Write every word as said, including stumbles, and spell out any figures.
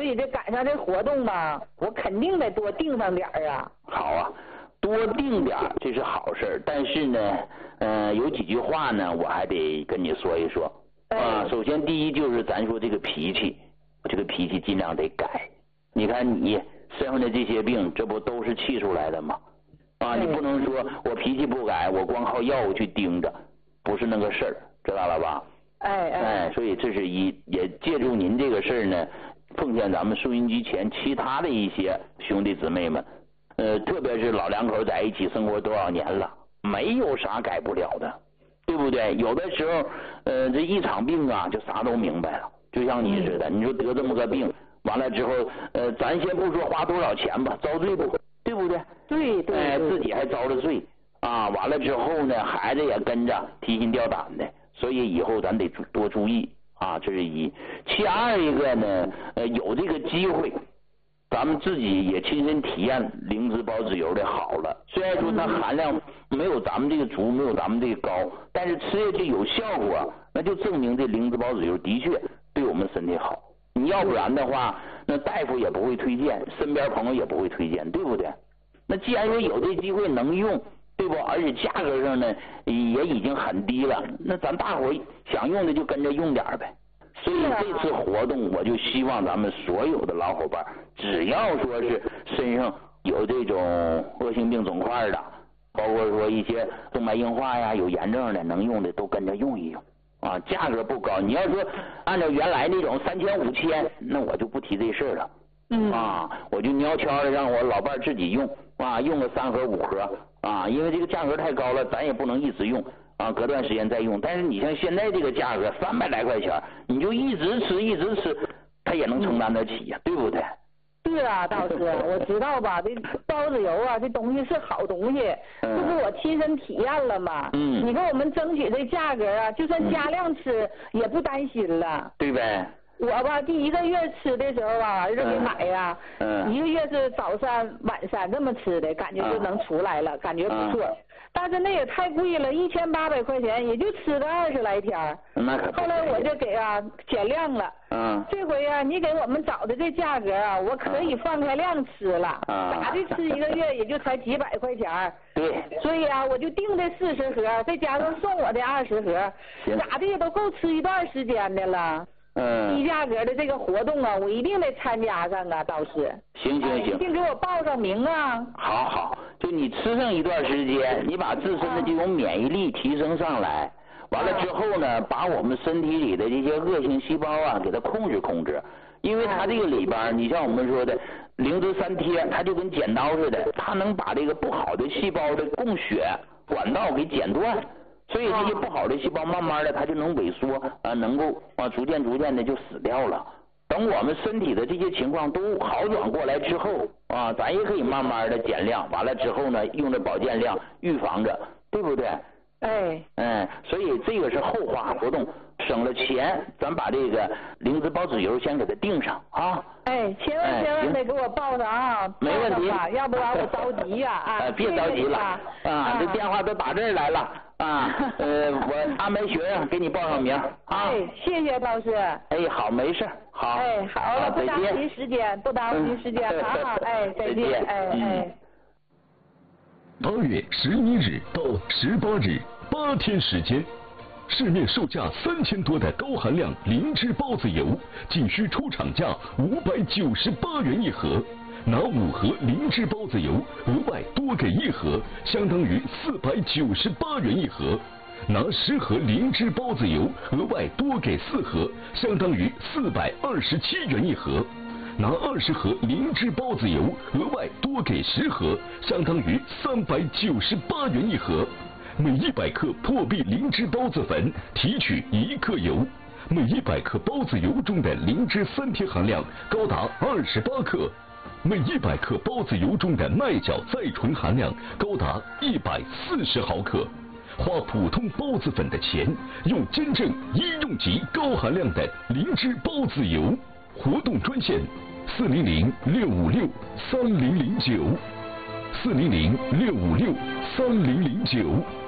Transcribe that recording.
所以这赶上这活动吧，我肯定得多订上点儿啊。 好啊，多订点儿这是好事，但是呢，呃，有几句话呢，我还得跟你说一说。啊，首先第一就是咱说这个脾气，这个脾气尽量得改。你看你身上的这些病，这不都是气出来的吗？啊，你不能说我脾气不改，我光靠药物去盯着，不是那个事儿，知道了吧？ 哎哎， 哎，所以这是一，也借助您这个事儿呢，奉献咱们收音机前其他的一些兄弟姊妹们，呃，特别是老两口在一起生活多少年了，没有啥改不了的，对不对？有的时候，呃，这一场病啊，就啥都明白了。就像你似的，你说得这么个病，完了之后，呃，咱先不说花多少钱吧，遭罪不？对不对？ 对对。 哎，自己还遭了罪啊！完了之后呢，孩子也跟着提心吊胆的，所以以后咱得多注意啊，这是一。其二一个呢，呃，有这个机会，咱们自己也亲身体验灵芝孢子油的好了。虽然说它含量没有咱们这个足，没有咱们这个高，但是吃下去有效果，那就证明这灵芝孢子油的确对我们身体好。你要不然的话，那大夫也不会推荐，身边朋友也不会推荐，对不对？那既然说有这机会能用，对不？而且价格上呢也已经很低了，那咱大伙想用的就跟着用点呗。所以这次活动，我就希望咱们所有的老伙伴，只要说是身上有这种恶性病肿块的，包括说一些动脉硬化呀、有炎症的，能用的都跟着用一用。啊，价格不高。你要说按照原来那种三千五千，那我就不提这事了。嗯啊，我就悄悄的让我老伴自己用啊，用个三盒五盒啊，因为这个价格太高了，咱也不能一直用啊，隔段时间再用。但是你像现在这个价格三百来块钱，你就一直吃一直吃，它也能承担得起呀、啊，对不对？ 对啊，道士，我知道吧？这孢子油啊，这东西是好东西，这、嗯、不是我亲身体验了吗？嗯，你给我们争取这价格啊，就算加量吃、嗯、也不担心了， 对呗？ 我吧，第一个月吃的时候啊，儿子给买呀、嗯嗯，一个月是早三晚三这么吃的，感觉就能出来了，嗯、感觉不错。嗯但是那也太贵了，一千八百块钱也就吃个二十来天。 那可后来我就给啊减量了。嗯。这回啊，你给我们找的这价格啊，我可以放开量吃了。啊。咋的吃一个月也就才几百块钱。 对。 所以啊，我就订这四十盒，再加上送我的二十盒，咋的也都够吃一段时间的了。嗯，低价格的这个活动啊，我一定得参加上啊，导师。 行行行， 一定给我报上名啊。 好好，就你吃上一段时间，你把自身的这种免疫力提升上来，完了之后呢，把我们身体里的这些恶性细胞啊，给它控制控制。因为它这个里边，你像我们说的灵芝三贴，它就跟剪刀似的，它能把这个不好的细胞的供血管道给剪断。所以这些不好的细胞慢慢的它就能萎缩啊，能够啊逐渐逐渐的就死掉了。等我们身体的这些情况都好转过来之后啊，咱也可以慢慢的减量，完了之后呢，用着保健量预防着，对不对？ 哎， 嗯，所以这个是后话活动，省了钱，咱把这个灵芝孢子油先给它定上啊。 哎，千万千万得给我报上啊！ 没问题， 要不然我着急呀啊！ 啊，别着急了啊，这电话都打这儿来了啊。呃，我安排学生给你报上名啊。 哎，谢谢老师。 哎，好，没事，好。 哎，好了，不耽误您时间，不耽误您时间，好好，哎，再见，哎哎。 八月十一日到十八日，八天时间，市面售价三千多的高含量灵芝孢子油，仅需出厂价五百九十八元一盒。拿五盒灵芝孢子油，额外多给一盒，相当于四百九十八元一盒。拿十盒灵芝孢子油，额外多给四盒，相当于四百二十七元一盒。拿二十盒灵芝孢子油，额外多给十盒，相当于三百九十八元一盒。每一百克破壁灵芝孢子粉提取一克油，每一百克孢子油中的灵芝三贴含量高达二十八克，每一百克孢子油中的麦角再醇含量高达一百四十毫克。花普通孢子粉的钱，用真正医用级高含量的灵芝孢子油。活动专线：四零零六五六三零零九，四零零六五六三零零九。